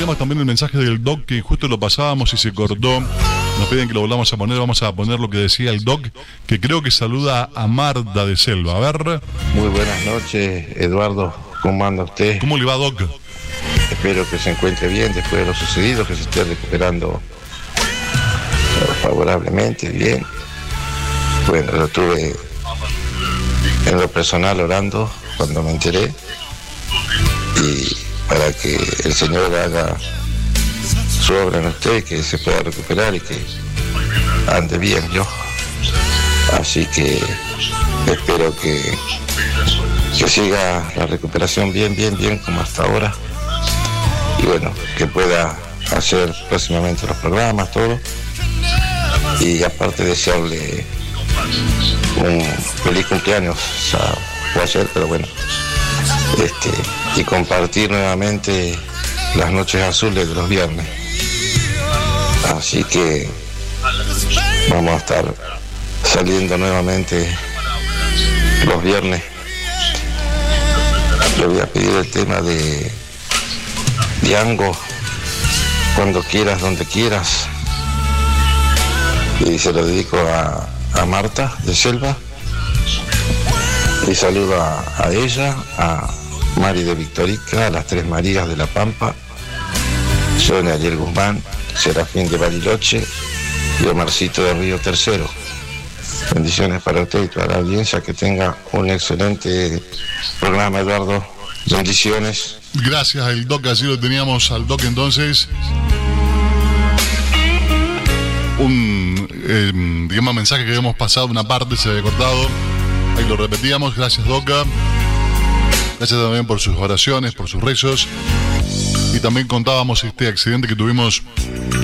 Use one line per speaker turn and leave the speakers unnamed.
teníamos también el mensaje del Doc, que justo lo pasábamos y se cortó. Nos piden que lo volvamos a poner. Vamos a poner lo que decía el Doc, que creo que saluda a Marta de Selva. A ver.
Muy buenas noches, Eduardo. ¿Cómo anda usted?
¿Cómo le va, Doc?
Espero que se encuentre bien después de lo sucedido, que se esté recuperando favorablemente, bien. Bueno, lo tuve en lo personal orando cuando me enteré, y para que el Señor haga su obra en usted, que se pueda recuperar y que ande bien, yo. Así que espero que siga la recuperación bien como hasta ahora, y bueno, que pueda hacer próximamente los programas, todo. Y aparte desearle un feliz cumpleaños, o sea, puede ser, pero bueno, y compartir nuevamente las noches azules de los viernes. Así que vamos a estar saliendo nuevamente los viernes. Le voy a pedir el tema de Diango, Cuando quieras, donde quieras, y se lo dedico a Marta de Selva, y saludo a ella, a Mari de Victorica, a las Tres Marías de La Pampa, Sonia Ariel Guzmán, Serafín de Bariloche y Omarcito de Río Tercero. Bendiciones para usted y toda la audiencia, que tenga un excelente programa, Eduardo. Bendiciones.
Gracias, el Doc. Así lo teníamos al Doc entonces. Digamos, mensaje que habíamos pasado, una parte se había cortado. Ahí lo repetíamos. Gracias, Doca. Gracias también por sus oraciones, por sus rezos. Y también contábamos este accidente que tuvimos